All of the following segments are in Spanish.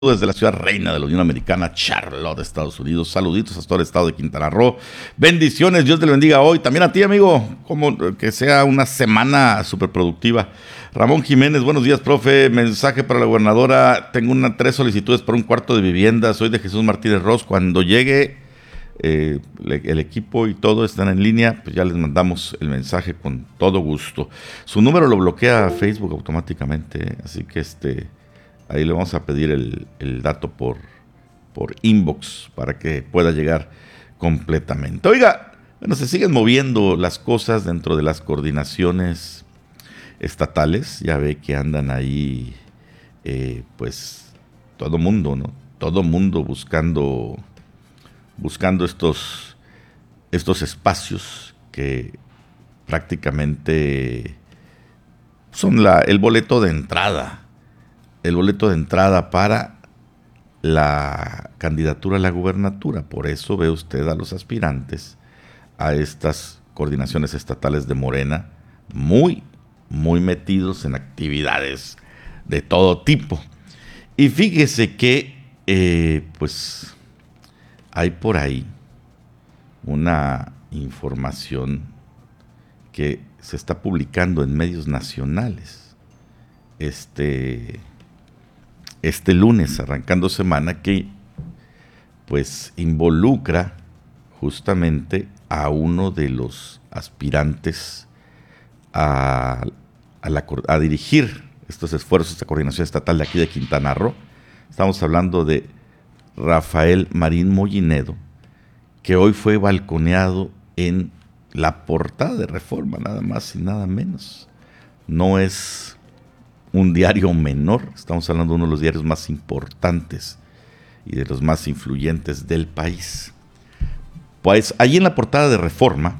Desde la ciudad reina de la Unión Americana, Charlotte, Estados Unidos. Saluditos a todo el estado de Quintana Roo. Bendiciones, Dios te lo bendiga hoy. También a ti, amigo, como que sea una semana súper productiva. Ramón Jiménez, buenos días, profe. Mensaje para la gobernadora. Tengo 3 solicitudes para un cuarto de vivienda. Soy de Jesús Martínez Ross. Cuando llegue el equipo y todo están en línea, pues ya les mandamos el mensaje con todo gusto. Su número lo bloquea Facebook automáticamente, así que ahí le vamos a pedir el dato por inbox para que pueda llegar completamente. Oiga, bueno, se siguen moviendo las cosas dentro de las coordinaciones estatales. Ya ve que andan ahí, pues, todo mundo, ¿no? Todo mundo buscando estos espacios que prácticamente son el boleto de entrada. El boleto de entrada para la candidatura a la gubernatura. Por eso ve usted a los aspirantes a estas coordinaciones estatales de Morena muy, muy metidos en actividades de todo tipo. Y fíjese que, pues, hay por ahí una información que se está publicando en medios nacionales. Este lunes, arrancando semana, que pues involucra justamente a uno de los aspirantes a dirigir estos esfuerzos de coordinación estatal de aquí de Quintana Roo. Estamos hablando de Rafael Marín Mollinedo, que hoy fue balconeado en la portada de Reforma, nada más y nada menos. No es un diario menor, estamos hablando de uno de los diarios más importantes y de los más influyentes del país. Pues allí en la portada de Reforma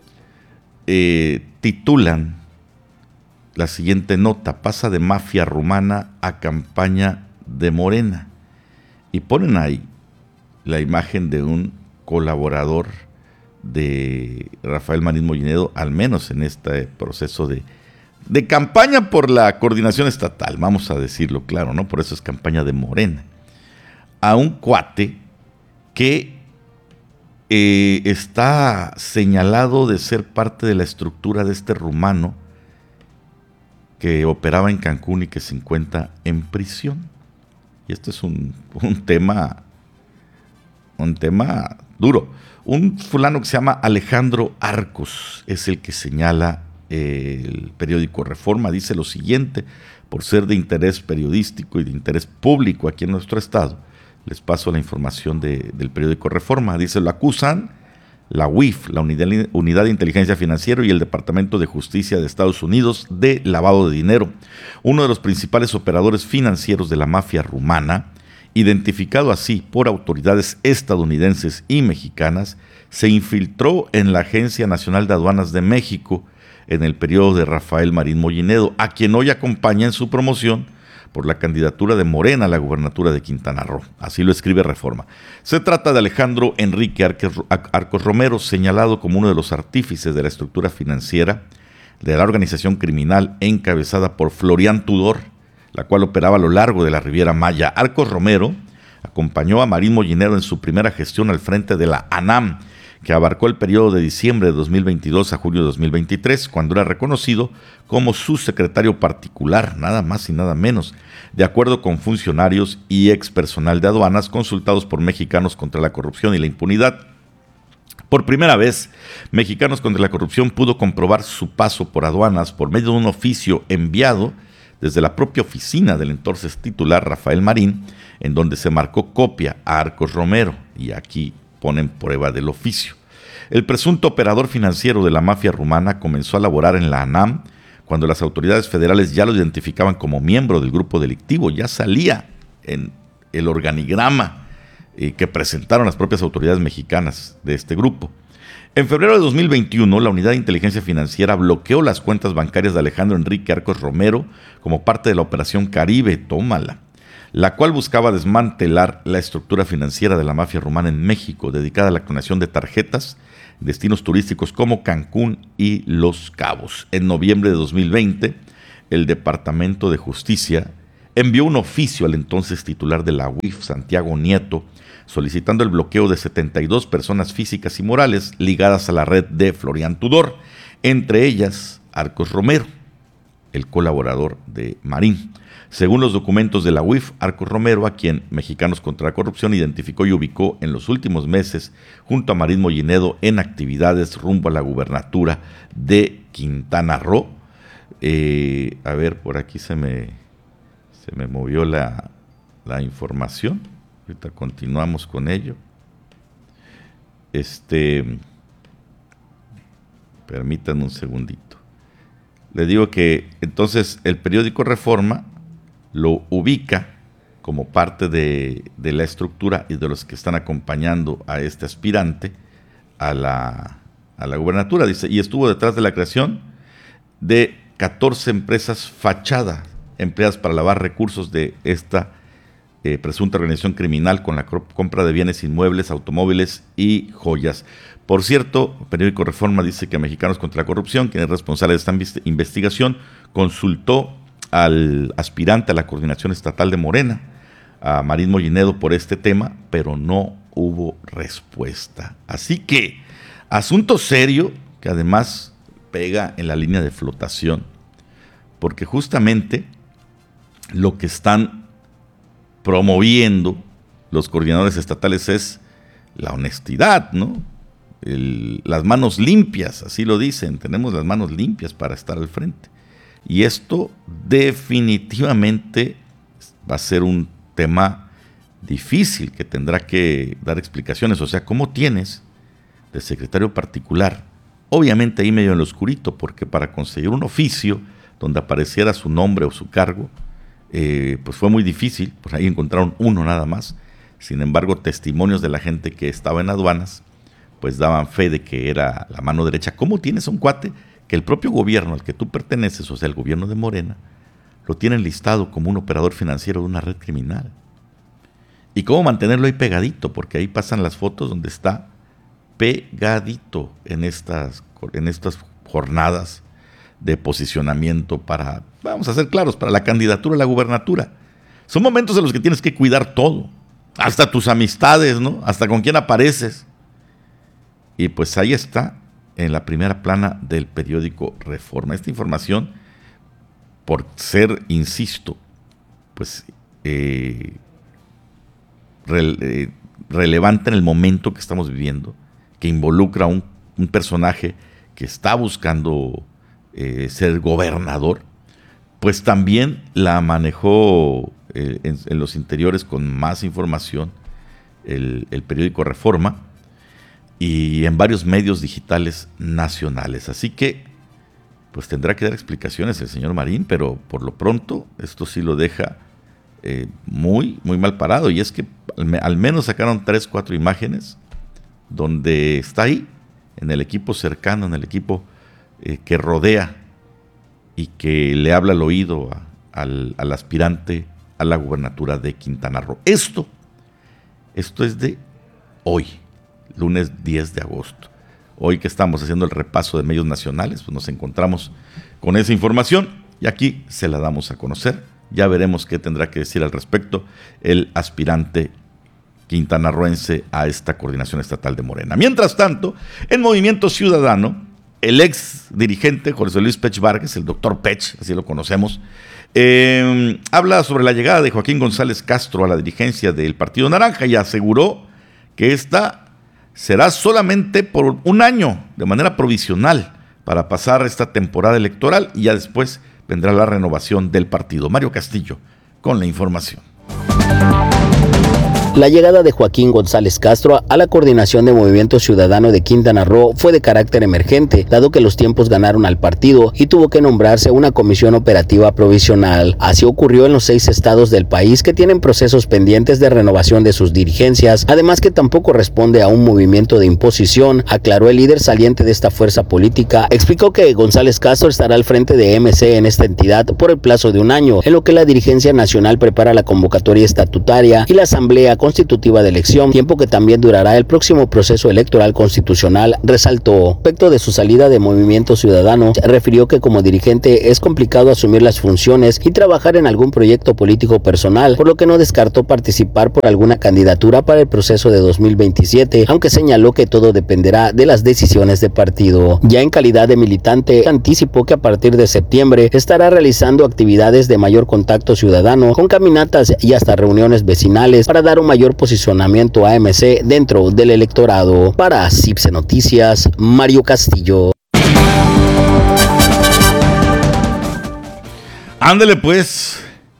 titulan la siguiente nota: pasa de mafia rumana a campaña de Morena, y ponen ahí la imagen de un colaborador de Rafael Marín Mollinedo, al menos en este proceso de campaña por la coordinación estatal, vamos a decirlo claro, ¿no? Por eso es campaña de Morena. A un cuate que está señalado de ser parte de la estructura de este rumano que operaba en Cancún y que se encuentra en prisión. Y esto es un tema duro. Un fulano que se llama Alejandro Arcos es el que señala el periódico Reforma. Dice lo siguiente: por ser de interés periodístico y de interés público aquí en nuestro estado, les paso la información del periódico Reforma. Dice: lo acusan la UIF, la Unidad de Inteligencia Financiera, y el Departamento de Justicia de Estados Unidos de lavado de dinero. Uno de los principales operadores financieros de la mafia rumana, identificado así por autoridades estadounidenses y mexicanas, se infiltró en la Agencia Nacional de Aduanas de México en el periodo de Rafael Marín Mollinedo, a quien hoy acompaña en su promoción por la candidatura de Morena a la gubernatura de Quintana Roo. Así lo escribe Reforma. Se trata de Alejandro Enrique Arcos Romero, señalado como uno de los artífices de la estructura financiera de la organización criminal encabezada por Florian Tudor, la cual operaba a lo largo de la Riviera Maya. Arcos Romero acompañó a Marín Mollinedo en su primera gestión al frente de la ANAM, que abarcó el periodo de diciembre de 2022 a julio de 2023, cuando era reconocido como su secretario particular, nada más y nada menos, de acuerdo con funcionarios y ex personal de aduanas consultados por Mexicanos contra la Corrupción y la Impunidad. Por primera vez, Mexicanos contra la Corrupción pudo comprobar su paso por aduanas por medio de un oficio enviado desde la propia oficina del entonces titular Rafael Marín, en donde se marcó copia a Arcos Romero, y aquí ponen prueba del oficio. El presunto operador financiero de la mafia rumana comenzó a laborar en la ANAM cuando las autoridades federales ya lo identificaban como miembro del grupo delictivo. Ya salía en el organigrama que presentaron las propias autoridades mexicanas de este grupo. En febrero de 2021, la Unidad de Inteligencia Financiera bloqueó las cuentas bancarias de Alejandro Enrique Arcos Romero como parte de la Operación Caribe, tómala, la cual buscaba desmantelar la estructura financiera de la mafia rumana en México, dedicada a la clonación de tarjetas, destinos turísticos como Cancún y Los Cabos. En noviembre de 2020, el Departamento de Justicia envió un oficio al entonces titular de la UIF, Santiago Nieto, solicitando el bloqueo de 72 personas físicas y morales ligadas a la red de Florian Tudor, entre ellas Arcos Romero, el colaborador de Marín. Según los documentos de la UIF, Arcos Romero, a quien Mexicanos contra la Corrupción identificó y ubicó en los últimos meses junto a Marín Mollinedo en actividades rumbo a la gubernatura de Quintana Roo. A ver, por aquí se me movió la información. Ahorita continuamos con ello. Permítanme un segundito. Le digo que entonces el periódico Reforma lo ubica como parte de la estructura y de los que están acompañando a este aspirante a la gubernatura. Dice, y estuvo detrás de la creación de 14 empresas fachada, empleadas para lavar recursos de esta presunta organización criminal con la compra de bienes inmuebles, automóviles y joyas. Por cierto, el periódico Reforma dice que Mexicanos contra la Corrupción, quien es responsable de esta investigación, consultó al aspirante a la coordinación estatal de Morena, a Marín Mollinedo, por este tema, pero no hubo respuesta. Así que, asunto serio, que además pega en la línea de flotación, porque justamente lo que están promoviendo los coordinadores estatales es la honestidad, ¿no? Las manos limpias, así lo dicen, tenemos las manos limpias para estar al frente. Y esto definitivamente va a ser un tema difícil que tendrá que dar explicaciones. O sea, ¿cómo tienes de secretario particular? Obviamente ahí medio en lo oscurito, porque para conseguir un oficio donde apareciera su nombre o su cargo, pues fue muy difícil. Por ahí encontraron uno nada más. Sin embargo, testimonios de la gente que estaba en aduanas, pues daban fe de que era la mano derecha. ¿Cómo tienes a un cuate que el propio gobierno al que tú perteneces, o sea, el gobierno de Morena, lo tienen listado como un operador financiero de una red criminal? ¿Y cómo mantenerlo ahí pegadito? Porque ahí pasan las fotos donde está pegadito en estas jornadas de posicionamiento para, vamos a ser claros, para la candidatura a la gubernatura. Son momentos en los que tienes que cuidar todo, hasta tus amistades, ¿no? Hasta con quién apareces. Y pues ahí está, en la primera plana del periódico Reforma. Esta información, por ser, insisto, pues relevante en el momento que estamos viviendo, que involucra a un personaje que está buscando ser gobernador, pues también la manejó en los interiores con más información el periódico Reforma y en varios medios digitales nacionales. Así que pues tendrá que dar explicaciones el señor Marín, pero por lo pronto esto sí lo deja muy, muy mal parado. Y es que al menos sacaron 3, 4 imágenes donde está ahí, en el equipo cercano, en el equipo que rodea y que le habla al oído al aspirante a la gubernatura de Quintana Roo. Esto es de hoy, lunes 10 de agosto. Hoy que estamos haciendo el repaso de medios nacionales, pues nos encontramos con esa información y aquí se la damos a conocer. Ya veremos qué tendrá que decir al respecto el aspirante quintanarroense a esta coordinación estatal de Morena. Mientras tanto, en Movimiento Ciudadano, el ex dirigente José Luis Pech Vargas, el doctor Pech, así lo conocemos, habla sobre la llegada de Joaquín González Castro a la dirigencia del Partido Naranja y aseguró que esta será solamente por un año, de manera provisional, para pasar esta temporada electoral y ya después vendrá la renovación del partido. Mario Castillo con la información. La llegada de Joaquín González Castro a la coordinación de Movimiento Ciudadano de Quintana Roo fue de carácter emergente, dado que los tiempos ganaron al partido y tuvo que nombrarse una comisión operativa provisional. Así ocurrió en los 6 estados del país que tienen procesos pendientes de renovación de sus dirigencias, además que tampoco responde a un movimiento de imposición, aclaró el líder saliente de esta fuerza política. Explicó que González Castro estará al frente de MC en esta entidad por el plazo de un año, en lo que la dirigencia nacional prepara la convocatoria estatutaria y la asamblea constitutiva de elección, tiempo que también durará el próximo proceso electoral constitucional, resaltó. Respecto de su salida de Movimiento Ciudadano, refirió que como dirigente es complicado asumir las funciones y trabajar en algún proyecto político personal, por lo que no descartó participar por alguna candidatura para el proceso de 2027, aunque señaló que todo dependerá de las decisiones de partido. Ya en calidad de militante, anticipó que a partir de septiembre estará realizando actividades de mayor contacto ciudadano, con caminatas y hasta reuniones vecinales para dar un mayor posicionamiento a MC dentro del electorado. Para CIPSE Noticias, Mario Castillo. Ándele pues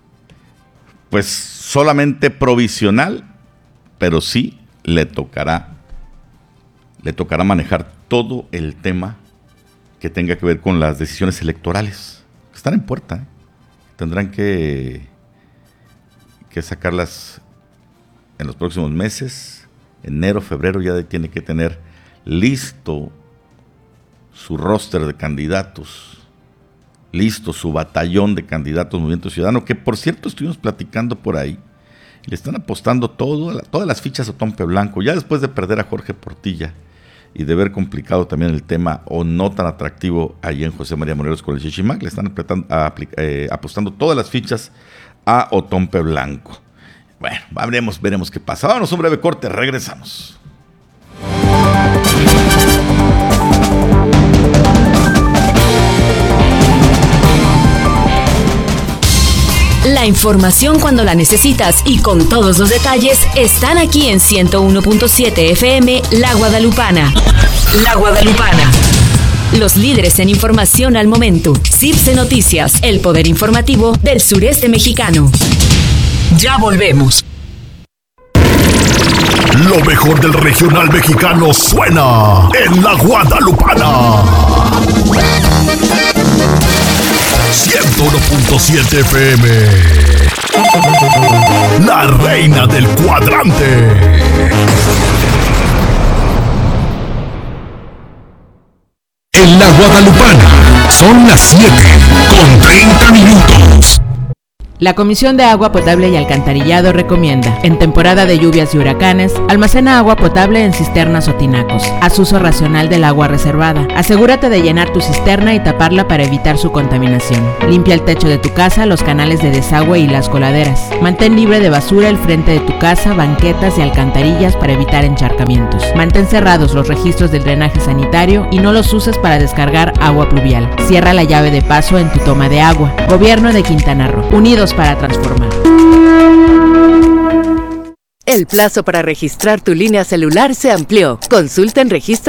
solamente provisional, pero sí le tocará manejar todo el tema que tenga que ver con las decisiones electorales. Están en puerta, Tendrán que sacarlas en los próximos meses. Enero, febrero ya tiene que tener listo su roster de candidatos, listo su batallón de candidatos Movimiento Ciudadano, que por cierto estuvimos platicando por ahí, le están apostando todas las fichas a Tompe Blanco, ya después de perder a Jorge Portilla y de ver complicado también el tema o no tan atractivo allí en José María Morelos con el Chichimac, le están apostando todas las fichas a Otompe Blanco. Bueno, veremos qué pasa. Vámonos a un breve corte, regresamos. La información cuando la necesitas y con todos los detalles están aquí en 101.7 FM La Guadalupana. La Guadalupana. Los líderes en información al momento. CIPSE Noticias, el poder informativo del sureste mexicano. Ya volvemos. Lo mejor del regional mexicano suena en La Guadalupana. 101.7 FM. La reina del cuadrante. En La Guadalupana son las 7:30. La Comisión de Agua Potable y Alcantarillado recomienda, en temporada de lluvias y huracanes, almacena agua potable en cisternas o tinacos. Haz uso racional del agua reservada. Asegúrate de llenar tu cisterna y taparla para evitar su contaminación. Limpia el techo de tu casa, los canales de desagüe y las coladeras. Mantén libre de basura el frente de tu casa, banquetas y alcantarillas para evitar encharcamientos. Mantén cerrados los registros del drenaje sanitario y no los uses para descargar agua pluvial. Cierra la llave de paso en tu toma de agua. Gobierno de Quintana Roo. Unidos para transformar. El plazo para registrar tu línea celular se amplió. Consulta en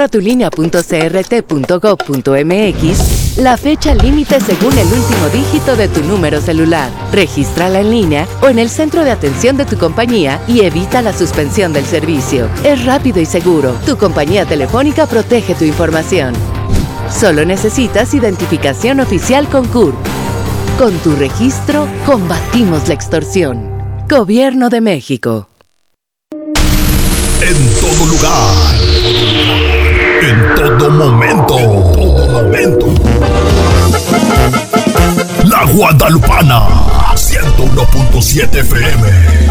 registratulínea.crt.gov.mx la fecha límite según el último dígito de tu número celular. Regístrala en línea o en el centro de atención de tu compañía y evita la suspensión del servicio. Es rápido y seguro. Tu compañía telefónica protege tu información. Solo necesitas identificación oficial con CURP. Con tu registro, combatimos la extorsión. Gobierno de México. En todo lugar. En todo momento. La Guadalupana. 101.7 FM.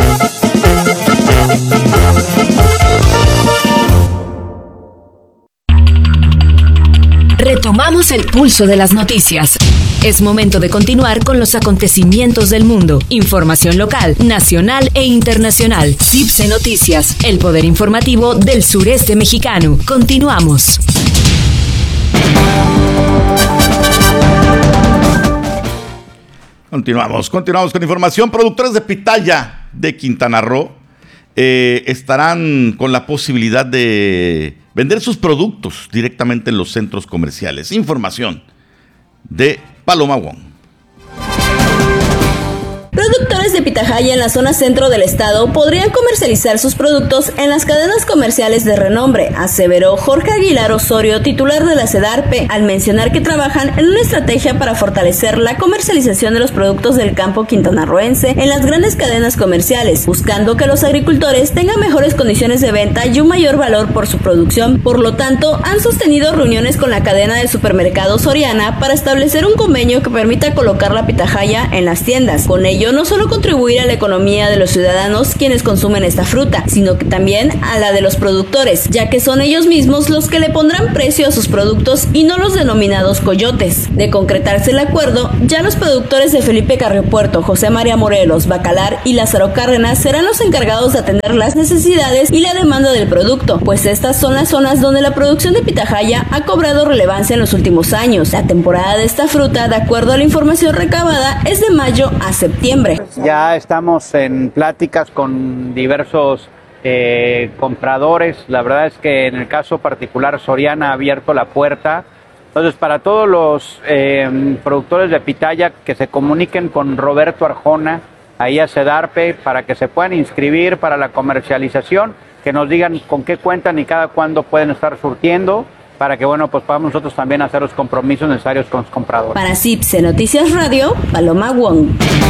Retomamos el pulso de las noticias. Es momento de continuar con los acontecimientos del mundo. Información local, nacional e internacional. CIPSE Noticias, el poder informativo del sureste mexicano. Continuamos. Continuamos con información. Productores de pitaya de Quintana Roo estarán con la posibilidad de vender sus productos directamente en los centros comerciales. Información de Paloma Wong. Productores de pitahaya en la zona centro del estado podrían comercializar sus productos en las cadenas comerciales de renombre, aseveró Jorge Aguilar Osorio, titular de la SEDARPE, al mencionar que trabajan en una estrategia para fortalecer la comercialización de los productos del campo quintanarroense en las grandes cadenas comerciales, buscando que los agricultores tengan mejores condiciones de venta y un mayor valor por su producción. Por lo tanto, han sostenido reuniones con la cadena de supermercados Soriana para establecer un convenio que permita colocar la pitahaya en las tiendas. Con ello ello no solo contribuir a la economía de los ciudadanos quienes consumen esta fruta, sino que también a la de los productores, ya que son ellos mismos los que le pondrán precio a sus productos y no los denominados coyotes. De concretarse el acuerdo, ya los productores de Felipe Carrillo Puerto, José María Morelos, Bacalar y Lázaro Cárdenas serán los encargados de atender las necesidades y la demanda del producto, pues estas son las zonas donde la producción de pitahaya ha cobrado relevancia en los últimos años. La temporada de esta fruta, de acuerdo a la información recabada, es de mayo a septiembre. Ya estamos en pláticas con diversos compradores. La verdad es que en el caso particular Soriana ha abierto la puerta. Entonces, para todos los productores de pitaya que se comuniquen con Roberto Arjona, ahí a Sedarpe, para que se puedan inscribir para la comercialización, que nos digan con qué cuentan y cada cuándo pueden estar surtiendo, para que, bueno, pues podamos nosotros también hacer los compromisos necesarios con los compradores. Para CIPSE Noticias Radio, Paloma Wong.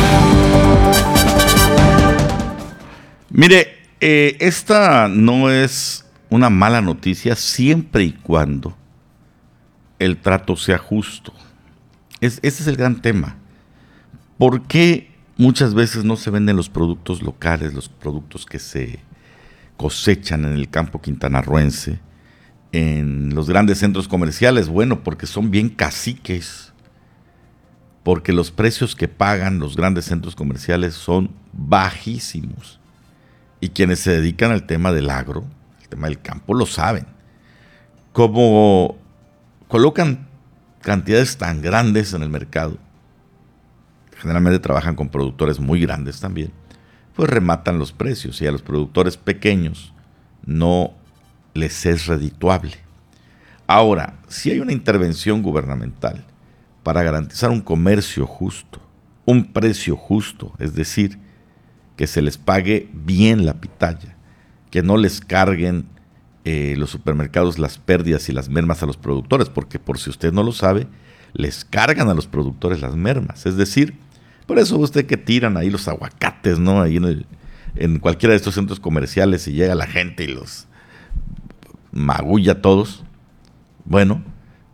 Mire, esta no es una mala noticia siempre y cuando el trato sea justo. Ese es el gran tema. ¿Por qué muchas veces no se venden los productos locales, los productos que se cosechan en el campo quintanarroense, en los grandes centros comerciales? Bueno, porque son bien caciques, porque los precios que pagan los grandes centros comerciales son bajísimos. Y quienes se dedican al tema del agro, el tema del campo, lo saben. Como colocan cantidades tan grandes en el mercado, generalmente trabajan con productores muy grandes también, pues rematan los precios y a los productores pequeños no les es redituable. Ahora, si hay una intervención gubernamental para garantizar un comercio justo, un precio justo, es decir, que se les pague bien la pitaya, que no les carguen los supermercados las pérdidas y las mermas a los productores, porque por si usted no lo sabe, les cargan a los productores las mermas. Es decir, por eso usted que tiran ahí los aguacates, ¿no? Ahí en cualquiera de estos centros comerciales y llega la gente y los magulla todos. Bueno,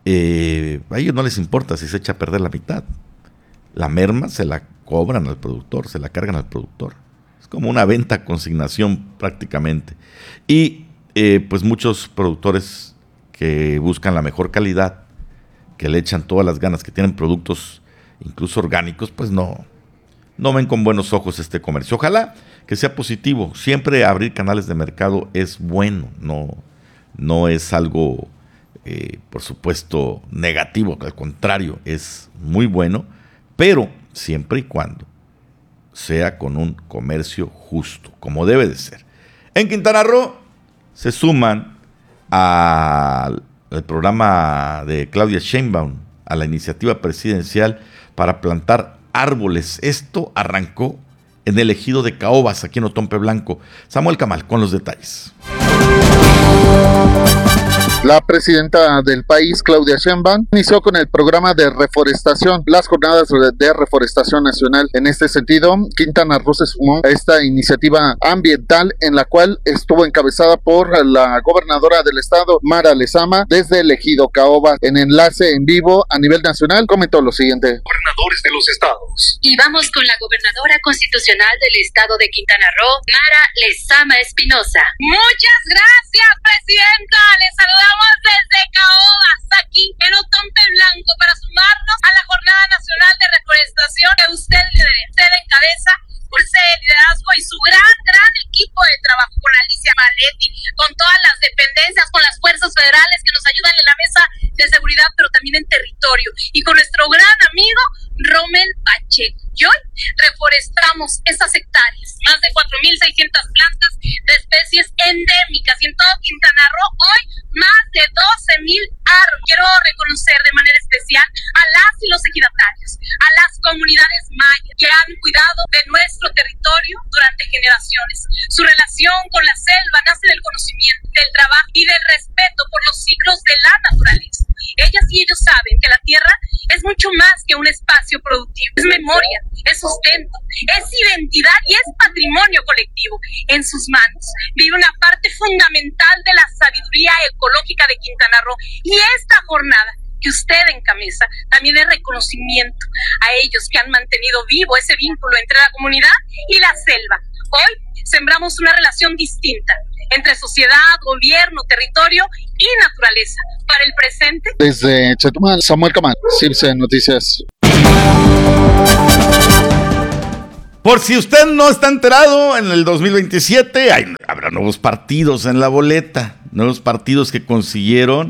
a ellos no les importa si se echa a perder la mitad. La merma se la cobran al productor, se la cargan al productor. Es como una venta a consignación prácticamente. Y pues muchos productores que buscan la mejor calidad, que le echan todas las ganas, que tienen productos incluso orgánicos, pues no ven con buenos ojos este comercio. Ojalá que sea positivo. Siempre abrir canales de mercado es bueno, no es algo, por supuesto, negativo, al contrario, es muy bueno, pero siempre y cuando sea con un comercio justo, como debe de ser. En Quintana Roo se suman al programa de Claudia Sheinbaum, a la iniciativa presidencial para plantar árboles. Esto arrancó en el ejido de Caobas, aquí en Otompe Blanco. Samuel Camal con los detalles. La presidenta del país, Claudia Sheinbaum, inició con el programa de reforestación, las jornadas de reforestación nacional. En este sentido, Quintana Roo se sumó a esta iniciativa ambiental en la cual estuvo encabezada por la gobernadora del estado, Mara Lezama, desde el ejido Caobas. En enlace en vivo a nivel nacional, comentó lo siguiente. Gobernadores de los estados. Y vamos con la gobernadora constitucional del estado de Quintana Roo, Mara Lezama Espinosa. Muchas gracias, presidenta. Les saludamos desde Caobas, aquí en Otompe Blanco, para sumarnos a la Jornada Nacional de Reforestación que usted encabeza por ese liderazgo y su gran equipo de trabajo con Alicia Maletti, con todas las dependencias, con las fuerzas federales que nos ayudan en la mesa de seguridad, pero también en territorio, y con nuestro gran amigo Rommel Pacheco. Y hoy reforestamos estas hectáreas, más de 4,600 plantas de especies endémicas, y en todo Quintana Roo hoy más de 12,000 árboles. Quiero reconocer de manera especial a las y los ejidatarios, a las comunidades mayas que han cuidado de nuestro territorio durante generaciones. Su relación con la selva nace del conocimiento, del trabajo y del respeto por los ciclos de la naturaleza. Ellas y ellos saben que la tierra es mucho más que un espacio productivo, es memoria, es sustento, es identidad y es patrimonio colectivo. En sus manos vive una parte fundamental de la sabiduría ecológica de Quintana Roo, y esta jornada que usted encabeza también es reconocimiento a ellos que han mantenido vivo ese vínculo entre la comunidad y la selva. Hoy sembramos una relación distinta entre sociedad, gobierno, territorio y naturaleza. Para el presente. Desde Chetumal, Samuel Camal, CIBSE Noticias. Por si usted no está enterado, en el 2027 habrá nuevos partidos en la boleta, nuevos partidos que consiguieron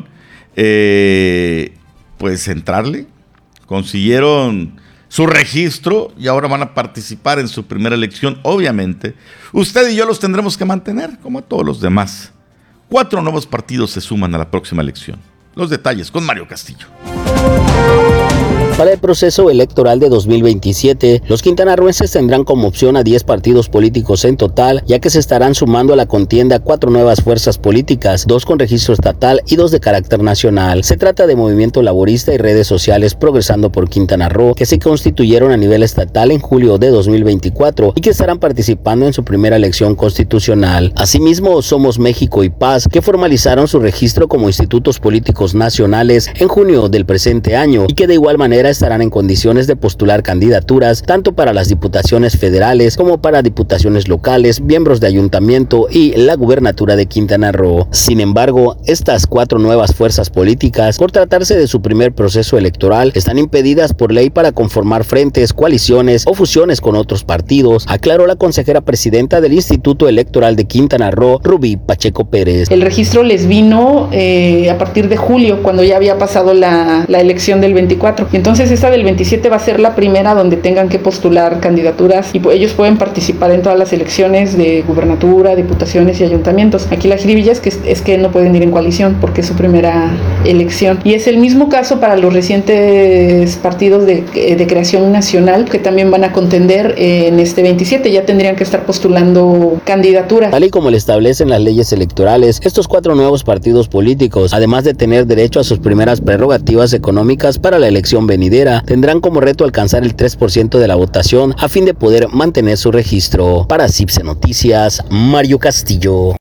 pues entrarle, consiguieron su registro y ahora van a participar en su primera elección. Obviamente, usted y yo los tendremos que mantener, como a todos los demás. 4 nuevos partidos se suman a la próxima elección. Los detalles con Mario Castillo. Para el proceso electoral de 2027, los quintanarroenses tendrán como opción a 10 partidos políticos en total, ya que se estarán sumando a la contienda 4 nuevas fuerzas políticas, 2 con registro estatal y 2 de carácter nacional. Se trata de Movimiento Laborista y redes sociales Progresando por Quintana Roo, que se constituyeron a nivel estatal en julio de 2024 y que estarán participando en su primera elección constitucional. Asimismo, Somos México y Paz, que formalizaron su registro como institutos políticos nacionales en junio del presente año y que de igual manera estarán en condiciones de postular candidaturas tanto para las diputaciones federales como para diputaciones locales, miembros de ayuntamiento y la gubernatura de Quintana Roo. Sin embargo, estas 4 nuevas fuerzas políticas, por tratarse de su primer proceso electoral, están impedidas por ley para conformar frentes, coaliciones o fusiones con otros partidos, aclaró la consejera presidenta del Instituto Electoral de Quintana Roo, Rubí Pacheco Pérez. El registro les vino a partir de julio, cuando ya había pasado la elección del 24. Entonces esta del 27 va a ser la primera donde tengan que postular candidaturas y ellos pueden participar en todas las elecciones de gubernatura, diputaciones y ayuntamientos. Aquí la jiribilla es que no pueden ir en coalición porque es su primera elección. Y es el mismo caso para los recientes partidos de creación nacional que también van a contender en este 27. Ya tendrían que estar postulando candidaturas. Tal y como le establecen las leyes electorales, estos 4 nuevos partidos políticos, además de tener derecho a sus primeras prerrogativas económicas para la elección venidera, tendrán como reto alcanzar el 3% de la votación a fin de poder mantener su registro. Para CIBSE Noticias, Mario Castillo.